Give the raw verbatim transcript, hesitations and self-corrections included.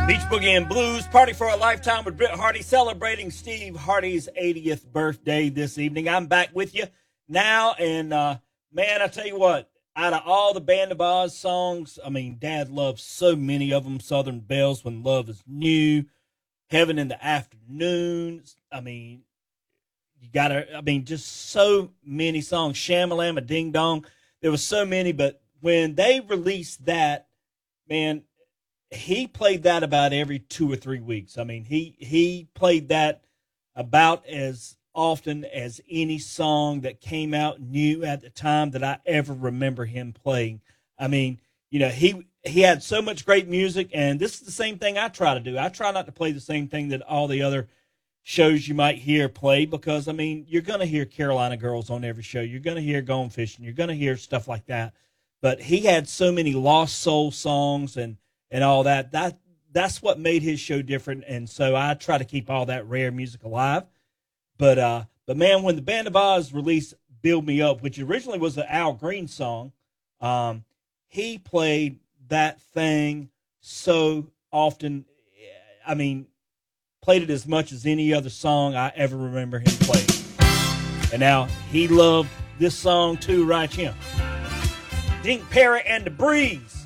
Beach Boogie and Blues, Party for a Lifetime with Britt Hardy, celebrating Steve Hardy's eightieth birthday this evening. I'm back with you now, and uh, man, I tell you what, out of all the Band of Oz songs, I mean, Dad loves so many of them. Southern Bells, When Love Is New, Heaven in the Afternoon. I mean, you gotta, I mean, just so many songs. Shamalama Ding Dong. There was so many, but when they released that, man, he played that about every two or three weeks. I mean, he he played that about as often as any song that came out new at the time that I ever remember him playing. I mean, you know, he he had so much great music, and this is the same thing I try to do. I try not to play the same thing that all the other shows you might hear play, because, I mean, you're going to hear Carolina Girls on every show. You're going to hear Going Fishing. You're going to hear stuff like that. But he had so many lost soul songs and and all that, that that's what made his show different. And so I try to keep all that rare music alive. But, uh, but man, when the Band of Oz released Build Me Up, which originally was an Al Green song, um, he played that thing so often. I mean, played it as much as any other song I ever remember him playing. And now he loved this song too, right here. Dink Perry and the Breeze.